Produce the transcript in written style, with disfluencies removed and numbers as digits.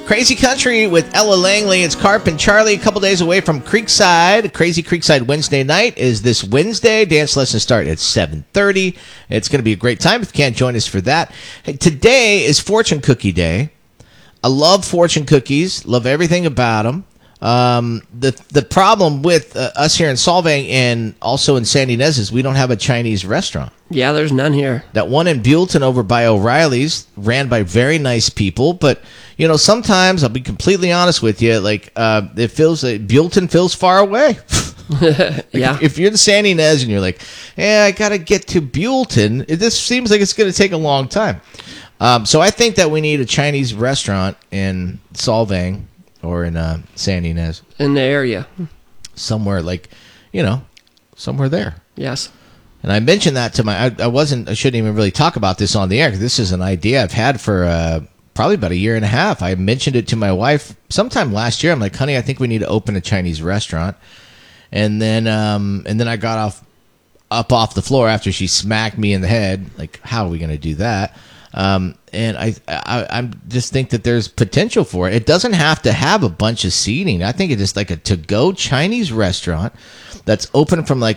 Crazy Country with Ella Langley. It's Carp and Charlie, a couple days away from Creekside. Crazy Creekside Wednesday night is this Wednesday. Dance lessons start at 7:30. It's going to be a great time if you can't join us for that. Hey, today is Fortune Cookie Day. I love fortune cookies. Love everything about them. The problem with us here in Solvang and also in San Ynez is we don't have a Chinese restaurant. Yeah, there's none here. That one in Buellton over by O'Reilly's, ran by very nice people, but sometimes I'll be completely honest with you, like it feels like Buellton feels far away. Yeah. If you're in San Ynez and you're like, yeah, I got to get to Buellton, this seems like it's going to take a long time. So I think that we need a Chinese restaurant in Solvang or in San Ynez. In the area. Somewhere somewhere there. Yes. And I mentioned that to I shouldn't even really talk about this on the air because this is an idea I've had for probably about a year and a half. I mentioned it to my wife sometime last year. I'm like, honey, I think we need to open a Chinese restaurant. And then I got up off the floor after she smacked me in the head. Like, how are we going to do that? And I just think that there's potential for it. It doesn't have to have a bunch of seating. I think it's just like a to-go Chinese restaurant that's open from like